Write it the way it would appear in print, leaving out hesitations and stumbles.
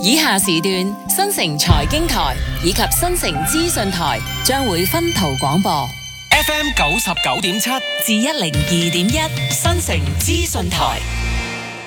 以下時段新城財經台以及新城資訊台將會分途廣播。 FM 99.7至102.1新城資訊台。